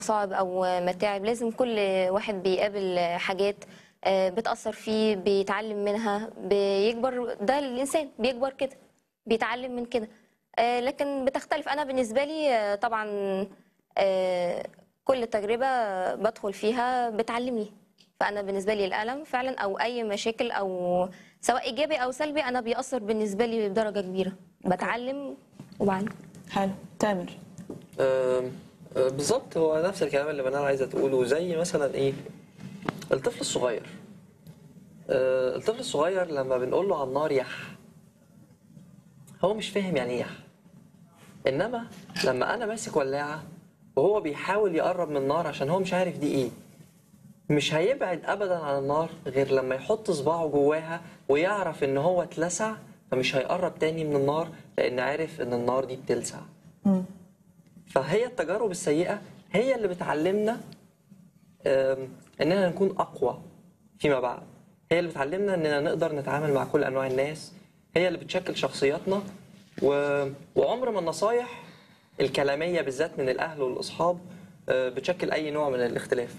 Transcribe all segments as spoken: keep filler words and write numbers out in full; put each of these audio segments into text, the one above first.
صعب او متاعب، لازم كل واحد بيقابل حاجات آه، بتأثر فيه، بيتعلم منها، بيكبر. ده الإنسان بيكبر كده، بيتعلم من كده. آه، لكن بتختلف. أنا بالنسبة لي آه، طبعا آه، كل تجربة بدخل فيها بتعلمني. فأنا بالنسبة لي الألم فعلا أو أي مشاكل أو سواء إيجابي أو سلبي أنا بيأثر بالنسبة لي بدرجة كبيرة. أوكي. بتعلم وبعلم. حلو. تامر. آم، آه، بالظبط هو نفس الكلام اللي منال عايزه تقوله. زي مثلا ايه الطفل الصغير. آه، الطفل الصغير لما بنقول له على النار يح، هو مش فاهم يعني ايه يح. انما لما انا ماسك ولاعه وهو بيحاول يقرب من النار عشان هو مش عارف دي ايه، مش هيبعد ابدا عن النار غير لما يحط صباعه جواها ويعرف ان هو اتلسع، فمش هيقرب تاني من النار لان عارف ان النار دي بتلسع. مم. فهي التجارب السيئة هي اللي بتعلمنا آم، اننا نكون اقوى فيما بعد. هي اللي بتعلمنا اننا نقدر نتعامل مع كل انواع الناس. هي اللي بتشكل شخصياتنا و... وعمر ما النصايح الكلامية بالذات من الاهل والاصحاب آه، بتشكل اي نوع من الاختلاف.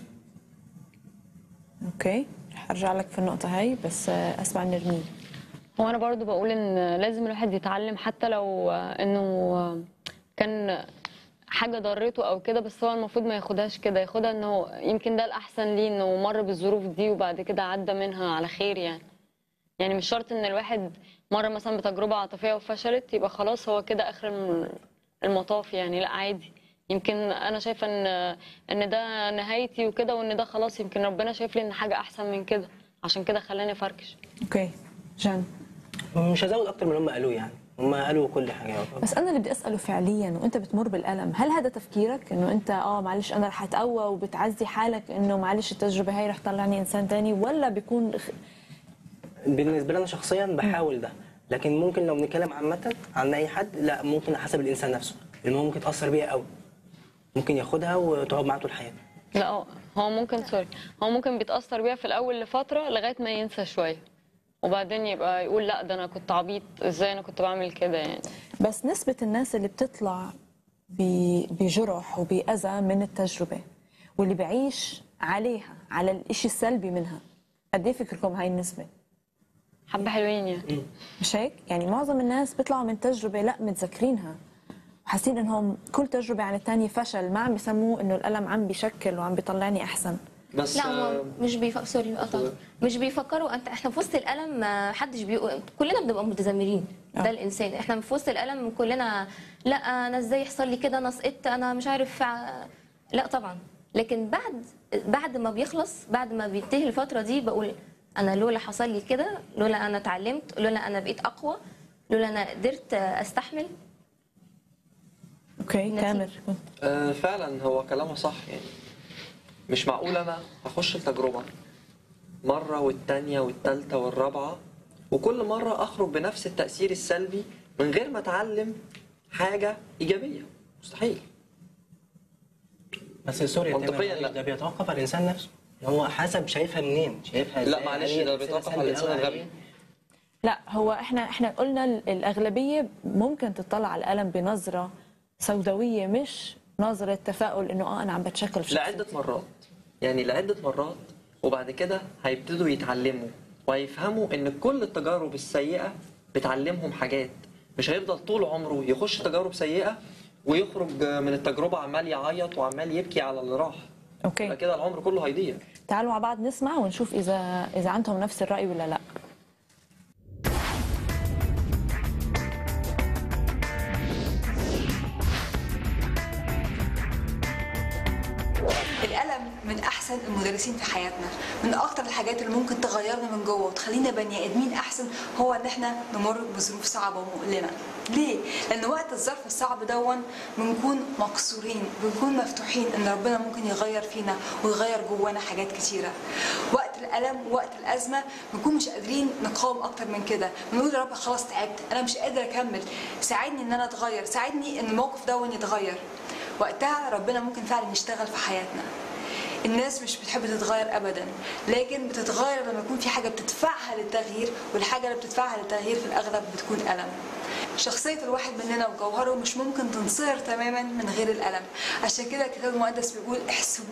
اوكي، رح ارجع لك في النقطه هاي، بس آه، اسمع نرمين. هو انا برضو بقول ان لازم الواحد يتعلم حتى لو انه كان حاجه ضرته او كده، بس هو المفروض ما ياخدهاش كده، ياخدها انه يمكن ده الاحسن ليه، انه مر بالظروف دي وبعد كده عدى منها على خير يعني. يعني مش شرط ان الواحد مر مثلا بتجربه عاطفيه وفشلت يبقى خلاص هو كده اخر الم- المطاف يعني. لا عادي، يمكن انا شايفه ان ان ده نهايتي وكده، وان ده خلاص يمكن ربنا شايف لي ان حاجه احسن من كده، عشان كده خلاني افركش. اوكي. جان. مش هزود اكتر من اللي هم قالوه، يعني هم قالوا كل حاجه. بس انا اللي بدي اساله فعليا، وانت بتمر بالالم، هل هذا تفكيرك انه انت اه معلش انا رح اتقوى وبتعزي حالك انه معلش التجربه هاي رح تطلعني انسان تاني، ولا بيكون خ- بالنسبه لي انا شخصيا بحاول ده، لكن ممكن لو بنتكلم عامه عن اي حد، لا ممكن حسب الانسان نفسه، لان هو ممكن يتاثر بيها قوي، ممكن ياخدها وتقعد معاه طول حياته. لا هو هو ممكن سوري هو ممكن بيتأثر بيها في الأول لفترة لغاية ما ينسى شوية، وبعدين يبقى يقول لا ده أنا كنت عبيط، إزاي أنا كنت بعمل كده يعني. بس نسبه الناس اللي بتطلع ب- بجرح وبأذى من التجربه واللي بعيش عليها على الإشي السلبي منها، قد ايه فكركم هاي النسبه؟ حبة حلوين يعني. مش هيك؟ يعني معظم الناس بيطلعوا من تجربه لا متذكرينها وحاسين انهم كل تجربه عن الثانيه فشل، ما عم بيسموه انه الالم عم بيشكل وعم بيطلعني احسن. بس لا هو آه، مش بيفكر سوري قطعت. مش بيفكروا. انت احنا في وسط الالم ما حدش بيقول، كلنا بنبقى متذمرين. آه. ده الانسان، احنا في وسط الالم كلنا لا انا ازاي يحصل لي كده، انا سقطت، انا مش عارف ع- لا طبعا. لكن بعد بعد ما بيخلص، بعد ما بينتهي الفتره دي، بقول انا لولا حصل لي كده، لولا انا اتعلمت، لولا انا بقيت اقوى، لولا انا قدرت استحمل. اوكي. نتيجة. تامر. آه، فعلا هو كلامه صح. يعني مش معقول انا هخش التجربة مرة والتانية والتالتة والرابعة وكل مرة أخرج بنفس التأثير السلبي من غير ما أتعلم حاجة إيجابية. مستحيل. بس سوري يا منطقياً تامر، لا. ده بيتوقف على الانسان نفسه، إن هو حسب شايفها منين، شايفها لا إزاي. معلش، هل ده هي بيتوقف على سلبي الإنسان أوي الغبي. عليه؟ لا هو احنا احنا قلنا ال- الاغلبيه ممكن تطلع على الالم بنظره سوداويه، مش نظره تفاؤل انه اه انا عم بتشكل في لعدة شخصيتي. مرات. يعني لعدة مرات وبعد كده هيبتدوا يتعلموا وهيفهموا إن كل التجارب السيئة بتعلمهم حاجات. مش هيفضل طول عمره يخش تجارب سيئة ويخرج من التجربة عمال يعيط وعمال يبكي على اللي راح. اوكي. يبقى كده العمر كله هيضيع. تعالوا مع بعض نسمع ونشوف اذا اذا عندهم نفس الراي ولا لا. الألم من أحسن المدرسين في حياتنا، من أكتر الحاجات اللي ممكن تغيرنا من جوه وتخلينا بني آدمين أحسن، هو إن إحنا نمر بظروف صعبة ومؤلمة. ليه؟ لأن وقت الظرف الصعب دون بنكون مكسورين، بنكون مفتوحين إن ربنا ممكن يغير فينا ويغير جوانا حاجات كتيرة. وقت الألم ووقت الأزمة بنكون مش قادرين نقاوم أكتر من كده، بنقول يا رب خلاص تعبت، أنا مش قادر أكمل، ساعدني إن أنا أتغير، ساعدني إن الموقف دون يتغير. وقتها ربنا ممكن فعلا يشتغل في حياتنا. الناس مش بتحب تتغير ابدا، لكن بتتغير لما يكون في حاجه بتدفعها للتغيير، والحاجه اللي بتدفعها للتغيير في الاغلب بتكون الم. شخصية الواحد مننا وجوهره مش ممكن تنصهر تماما من غير الألم. عشان كده الكتاب المقدس بيقول احسبوا